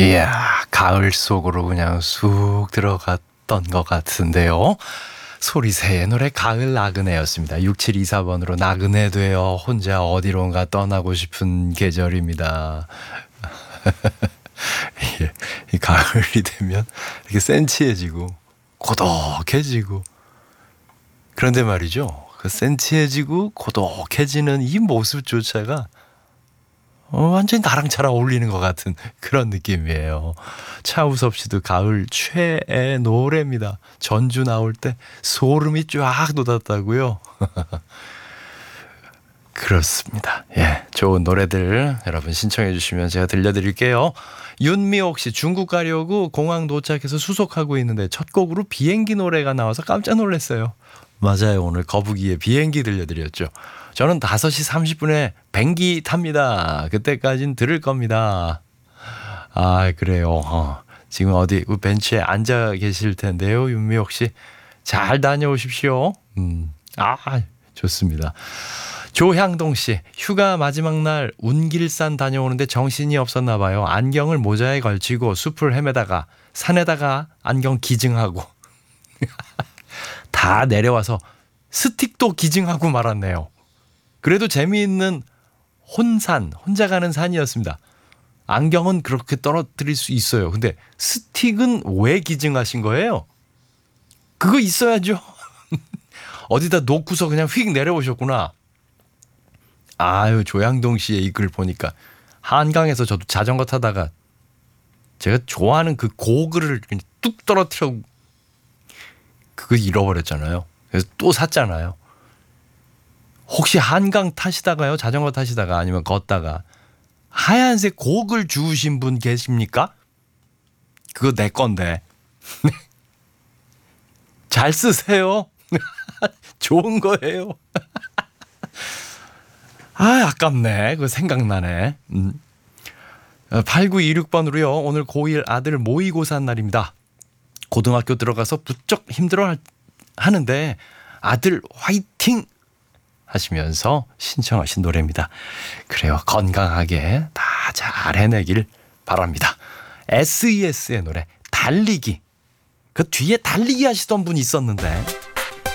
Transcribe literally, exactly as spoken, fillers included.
이야, 가을 속으로 그냥 쑥 들어갔던 것 같은데요. 소리새의 노래 가을 나그네였습니다. 육칠이사 번으로 나그네 되어 혼자 어디론가 떠나고 싶은 계절입니다. 예, 이 가을이 되면 이렇게 센치해지고 고독해지고, 그런데 말이죠, 그 센치해지고 고독해지는 이 모습조차가 어, 완전히 나랑 잘 어울리는 것 같은 그런 느낌이에요. 차우섭 씨도 가을 최애 노래입니다. 전주 나올 때 소름이 쫙 돋았다고요. 그렇습니다. 예, 좋은 노래들 여러분 신청해 주시면 제가 들려드릴게요. 윤미옥 씨, 중국 가려고 공항 도착해서 수속하고 있는데 첫 곡으로 비행기 노래가 나와서 깜짝 놀랐어요. 맞아요. 오늘 거북이의 비행기 들려드렸죠. 저는 다섯 시 삼십 분에 뱅기 탑니다. 그때까진 들을 겁니다. 아, 그래요. 어, 지금 어디 벤치에 앉아 계실 텐데요. 윤미옥 씨, 잘 다녀오십시오. 음, 아, 좋습니다. 조향동 씨, 휴가 마지막 날 운길산 다녀오는데 정신이 없었나 봐요. 안경을 모자에 걸치고 숲을 헤매다가 산에다가 안경 기증하고 다 내려와서 스틱도 기증하고 말았네요. 그래도 재미있는 혼산, 혼자 가는 산이었습니다. 안경은 그렇게 떨어뜨릴 수 있어요. 근데 스틱은 왜 기증하신 거예요? 그거 있어야죠. 어디다 놓고서 그냥 휙 내려오셨구나. 아유, 조양동 씨의 이 글 보니까 한강에서 저도 자전거 타다가 제가 좋아하는 그 고글을 그냥 뚝 떨어뜨려 그거 잃어버렸잖아요. 그래서 또 샀잖아요. 혹시 한강 타시다가요, 자전거 타시다가 아니면 걷다가 하얀색 고글 주우신 분 계십니까? 그거 내 건데. 잘 쓰세요. 좋은 거예요. 아, 아깝네. 그거 생각나네. 음. 팔구이육 번으로요. 오늘 고일 아들 모의고사 날입니다. 고등학교 들어가서 부쩍 힘들어 하는데 아들 화이팅 하시면서 신청하신 노래입니다. 그래요. 건강하게 다 잘 해내길 바랍니다. 에스이에스의 노래 달리기. 그 뒤에 달리기 하시던 분이 있었는데